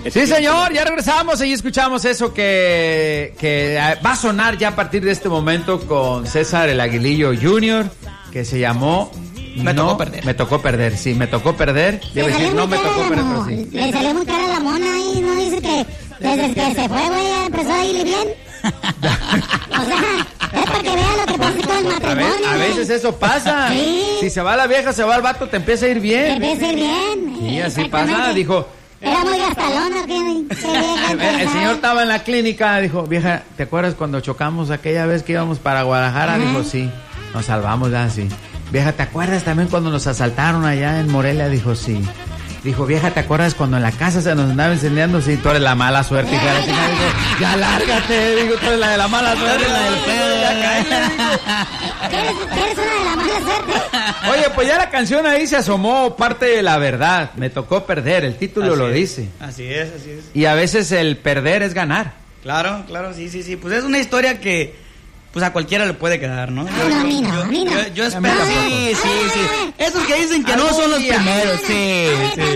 Sí, señor, ya regresamos y escuchamos eso que va a sonar ya a partir de este momento con César el Aguilillo Jr., que se llamó... Me tocó perder. Me tocó perder, sí, me tocó perder. Debe decir, no me tocó perder, pero sí. Le salió muy cara la mona y no dice que desde que se fue, güey, empezó a irle bien. O sea, es para que vea lo que pasa con el matrimonio. A veces eso pasa. Sí. Si se va la vieja, se va el vato, te empieza a ir bien. Te empieza a ir bien. Sí, así pasa, dijo. Era muy gastalona. El señor estaba en la clínica, dijo, vieja, ¿te acuerdas cuando chocamos aquella vez que íbamos para Guadalajara? Ajá. Dijo, sí, nos salvamos ya, sí. Vieja, ¿te acuerdas también cuando nos asaltaron allá en Morelia? Dijo, sí. Dijo, vieja, ¿te acuerdas cuando en la casa se nos andaba encendiendo? Sí, tú eres la mala suerte, hija de la chica. Dijo, ya lárgate, digo, tú eres la de la mala suerte. La del pedo. Ya cállate, ¿Qué eres una de la mala suerte? Oye, pues ya la canción ahí se asomó parte de la verdad. Me tocó perder, el título lo dice. Así es. Y a veces el perder es ganar. Claro, sí. Pues es una historia que... pues a cualquiera le puede quedar, ¿no? Yo espero. Sí. Esos que dicen que no son los primeros, sí.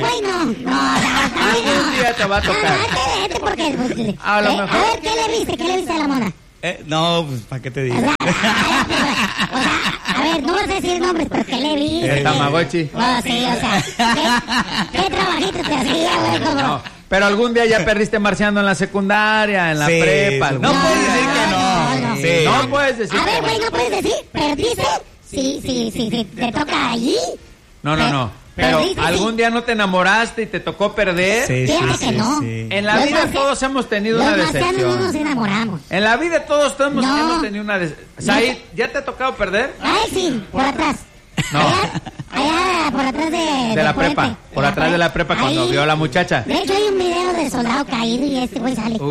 Algún día te va a tocar. A lo mejor. A ver, ¿qué le viste a la mona? No, pues, ¿para qué te digo? O sea, a ver, no vas a decir nombres, pero ¿qué le viste? El Tamagotchi. Oh, sí, o sea, ¿qué trabajito te hacía, güey? No, pero algún día ya perdiste marciando en la secundaria, en la prepa. No puedes decir que no. Sí. No puedes decir. A ver, güey, no puedes decir, ¿perdiste? Sí, te toca allí. No. Pero algún día no te enamoraste y te tocó perder. Sí. En la vida todos hemos tenido una decepción. No nos enamoramos. En la vida todos hemos tenido una decepción. Said, ¿ya te ha tocado perder? Ay, sí, por atrás. No. Allá por atrás de la prepa. Puente. Por atrás de la prepa cuando vio a la muchacha. De hecho hay un video de soldado caído y este güey sale.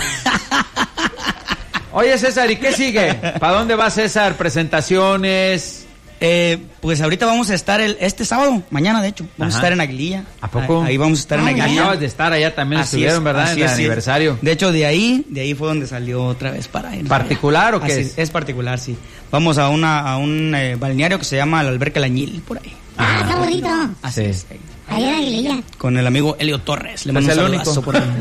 Oye, César, ¿y qué sigue? ¿Para dónde va César? ¿Presentaciones? Pues ahorita vamos a estar este sábado, mañana de hecho, vamos a estar en Aguililla. ¿A poco? Ahí vamos a estar en Aguililla. Acabas de estar allá también, estuvieron, ¿verdad? En el aniversario. De hecho, de ahí fue donde salió otra vez para él. ¿Particular o qué es? Es particular, sí. Vamos a un balneario que se llama la Alberca El Añil, por ahí. Está bonito. Así es. Ahí en Aguililla. Con el amigo Elio Torres. Le mando un saludazo por ahí.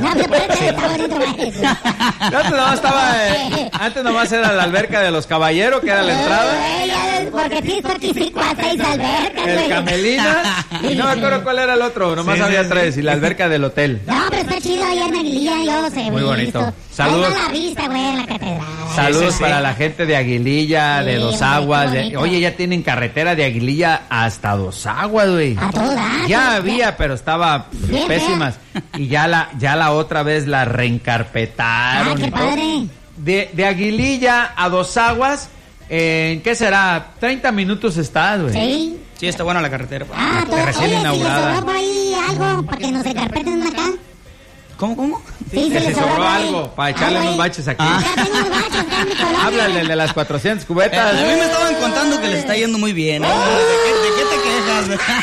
Antes nomás era la alberca de los caballeros, que era la entrada. Porque participo a 6 albercas. El Camelina. Y no me acuerdo cuál era el otro, nomás había 3. Y la alberca del hotel. No, pero está chido ahí en Aguililla, yo sé. Muy bonito. Saludos. La vista, güey, en la catedral. Saludos para la gente de Aguililla, de Dos Aguas. Oye, ya tienen carretera de Aguililla hasta Dos Aguas, güey. A todas. Ya había, pero estaba pésimas. Y ya la otra vez la reencarpetaron. ¡Qué padre! De Aguililla a Dos Aguas, ¿en qué será? 30 minutos estás, güey. Sí. Sí, está buena la carretera. Recién inaugurada. Si por ahí algo para que nos recarpeten acá. ¿Cómo? Sí, que se sobró algo para echarle unos baches aquí. Háblale de las 400 cubetas. A mí me estaban contando que les está yendo muy bien. ¿De qué te quejas?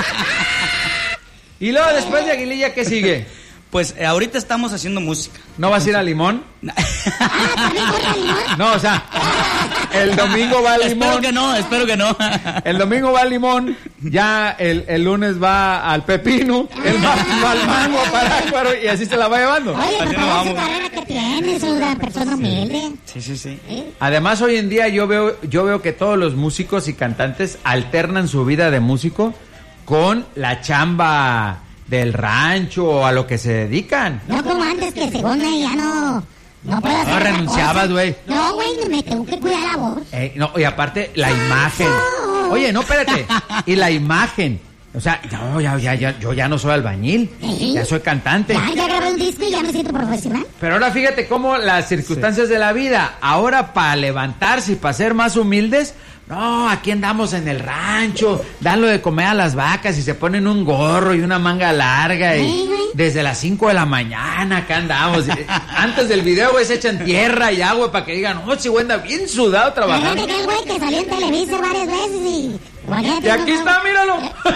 Y luego después de Aguililla, ¿qué sigue? Pues ahorita estamos haciendo música. ¿No vas a ir a Limón? No, o sea, el domingo va a Limón. Espero que no. El domingo va a Limón, ya el lunes va al Pepino, el martes va al Mango, Parácuaro, y así se la va llevando. Oye, pero para esa carrera que tienes, una persona humilde. Sí. Además, hoy en día yo veo que todos los músicos y cantantes alternan su vida de músico con la chamba del rancho o a lo que se dedican. No como antes, que según ya no puedo hacer. No renunciabas, güey. No, güey, me tengo que cuidar la voz. No, y aparte, la imagen. Oye, no, espérate. Y la imagen. O sea, yo ya no soy albañil. Ya soy cantante. Ya grabé un disco y ya me siento profesional. Pero ahora fíjate cómo las circunstancias de la vida. Ahora, para levantarse y para ser más humildes, no, aquí andamos en el rancho, dan lo de comer a las vacas y se ponen un gorro y una manga larga y desde las 5 de la mañana acá andamos. Antes del video, güey, se echan tierra y agua para que digan, oh, güey, anda bien sudado trabajando. El güey que salió en Televisa varias veces y aquí está, míralo.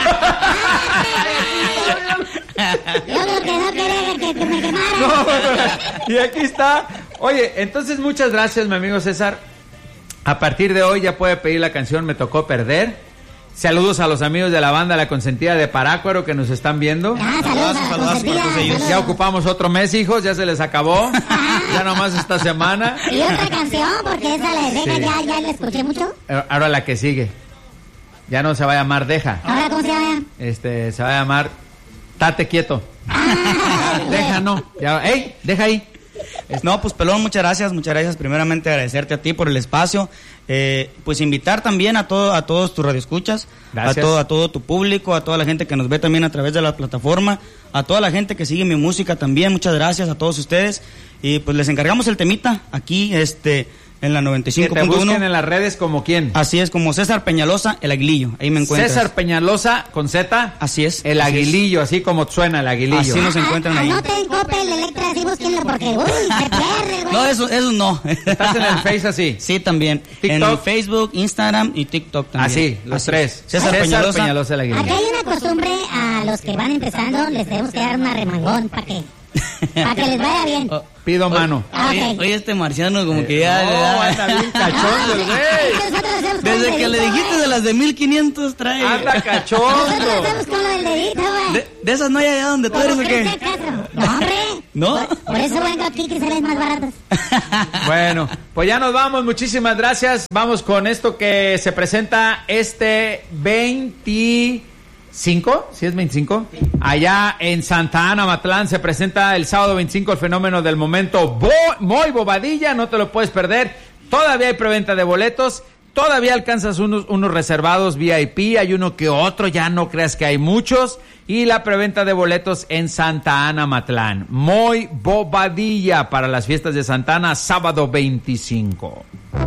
Yo lo que no quería que me quemara. No, y aquí está. Oye, entonces muchas gracias, mi amigo César. A partir de hoy ya puede pedir la canción Me Tocó Perder. Saludos a los amigos de la banda La Consentida de Parácuaro que nos están viendo. Saludos para todos ellos. Ya ocupamos otro mes, hijos, ya se les acabó. Ya nomás esta semana. Y otra canción, porque esa la de Deja ya la escuché mucho. Ahora la que sigue. Ya no se va a llamar Deja. ¿Ahora cómo se llama? Se va a llamar Tate Quieto. Deja no. Ya, deja ahí. No, pues Pelón, muchas gracias. Primeramente agradecerte a ti por el espacio. Pues invitar también a todos tus radioescuchas, a todo tu público, a toda la gente que nos ve también a través de la plataforma, a toda la gente que sigue mi música también. Muchas gracias a todos ustedes. Y pues les encargamos el temita aquí, en la 95.1. Que te busquen en las redes como quién. Así es, como César Peñalosa, el Aguilillo. Ahí me encuentras. César Peñalosa con Z. Así es. El Aguilillo, así como suena el Aguilillo. Así nos encuentran ahí. Anoten Coppel, Electra, así búsquenlo porque se pierde, güey. No, eso no. ¿Estás en el Face así? Sí, también. TikTok. En el Facebook, Instagram y TikTok también. Así, los tres. César Peñalosa, el Aguilillo. Aquí hay una costumbre a los que van empezando, les tenemos que dar una remangón para que les vaya bien. Pido mano. Oye, este marciano como que ya... No, anda bien cachondo el güey. Desde que le dijiste de las de 1500 trae... Anda cachondo. Nosotros hacemos con lo del dedito, güey. ¿De esas no hay allá donde tú eres o qué? No, hombre. ¿No? Por eso vengo aquí, que salen más baratos. Bueno, pues ya nos vamos. Muchísimas gracias. Vamos con esto que se presenta este 25, ¿sí es 25? Sí. Allá en Santa Ana, Matlán, se presenta el sábado 25 el fenómeno del momento Muy Bobadilla, no te lo puedes perder. Todavía hay preventa de boletos, todavía alcanzas unos reservados VIP, hay uno que otro, ya no creas que hay muchos. Y la preventa de boletos en Santa Ana, Matlán. Muy Bobadilla para las fiestas de Santa Ana, sábado 25.